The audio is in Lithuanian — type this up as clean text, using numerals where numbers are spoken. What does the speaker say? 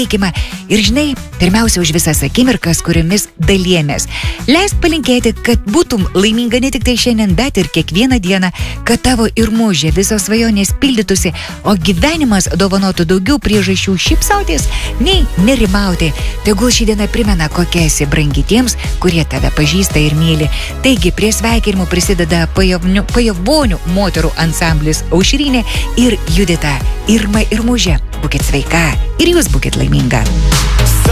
palaikymą ir, žinai, pirmiausia, už visas akimirkas, kuriomis dalėmės. Leisk palinkėti, kad būtum laiminga ne tik tai šiandien, bet ir kiekvieną dieną, kad tavo ir mūžė visos svajonės pildytųsi, o gyvenimas dovanotų daugiau priežasčių šypsautis, nei nerimauti. Tegul ši diena primena, kokia esi brangi tiems, kurie tave pažįsta ir myli. Taigi, prie sveikinimų prisideda pajavonių moterų ansamblis Aušrinė ir Judita. Irma ir mūžė. Būkit sveika ir jūs būkit laiminga.